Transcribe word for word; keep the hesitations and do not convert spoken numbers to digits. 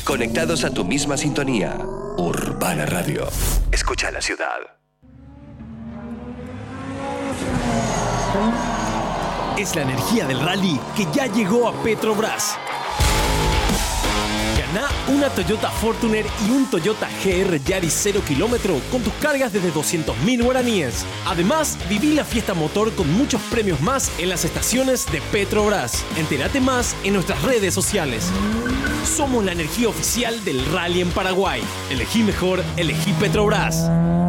Conectados a tu misma sintonía. Urbana Radio. Escucha la ciudad. Es la energía del rally que ya llegó a Petrobras. Gana una Toyota Fortuner y un Toyota G R Yaris cero kilómetro con tus cargas desde doscientos mil guaraníes. Además, viví la fiesta motor con muchos premios más en las estaciones de Petrobras. Entérate más en nuestras redes sociales. Somos la energía oficial del rally en Paraguay. Elegí mejor, elegí Petrobras.